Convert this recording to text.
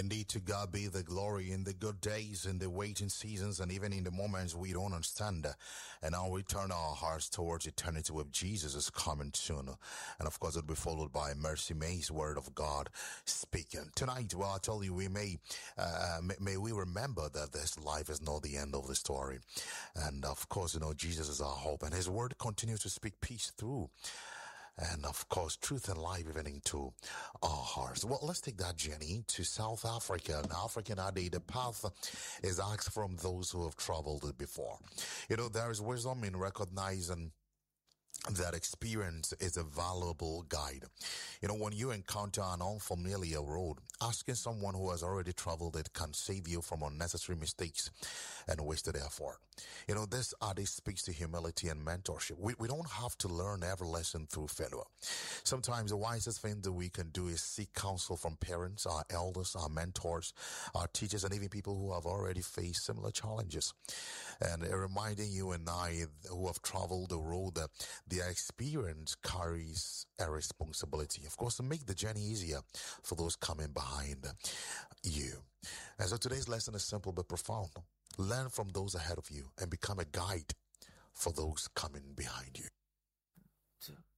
Indeed, to God be the glory in the good days, in the waiting seasons, and even in the moments we don't understand. And now we turn our hearts towards eternity with Jesus is coming soon. And of course, it'll be followed by Mercy May's Word of God speaking. Tonight, well, I tell you, we may we remember that this life is not the end of the story. And of course, Jesus is our hope, and His Word continues to speak peace through. And of course, truth and life even into our hearts. Well, let's take that journey to South Africa. In African Adi, the path is asked from those who have traveled it before. There is wisdom in recognizing that experience is a valuable guide. When you encounter an unfamiliar road, asking someone who has already traveled it can save you from unnecessary mistakes and wasted effort. This adage speaks to humility and mentorship. We don't have to learn every lesson through failure. Sometimes the wisest thing that we can do is seek counsel from parents, our elders, our mentors, our teachers, and even people who have already faced similar challenges. And reminding you and I who have traveled the road that their experience carries a responsibility, of course, to make the journey easier for those coming behind you. And so today's lesson is simple but profound. Learn from those ahead of you and become a guide for those coming behind you.